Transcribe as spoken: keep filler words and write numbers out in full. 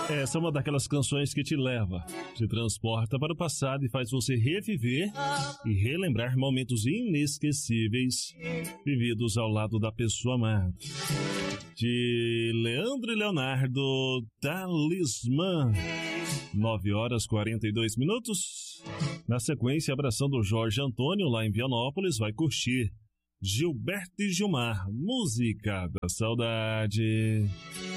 Essa é uma daquelas canções que te leva, te transporta para o passado e faz você reviver e relembrar momentos inesquecíveis vividos ao lado da pessoa amada. De Leandro e Leonardo, Talismã. nove horas e quarenta e dois minutos. Na sequência, abração do Jorge Antônio, lá em Vianópolis, vai curtir Gilberto e Gilmar, Música da Saudade.